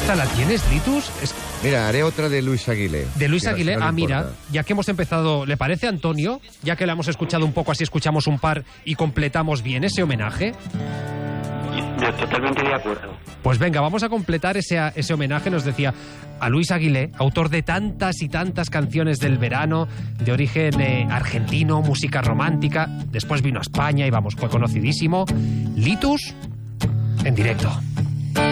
¿Esta la tienes, Litus? Mira, haré otra de Luis Aguilé. De Luis Que Aguilé, no le mira, importa. ya que hemos empezado, ¿le parece, Antonio? Ya que la hemos escuchado un poco, así escuchamos un par y completamos bien ese homenaje. Yo totalmente de acuerdo. Pues venga, vamos a completar ese homenaje, nos decía, a Luis Aguilé, autor de tantas y tantas canciones del verano, de origen argentino, música romántica. Después vino a España y vamos, fue conocidísimo. Litus, en directo.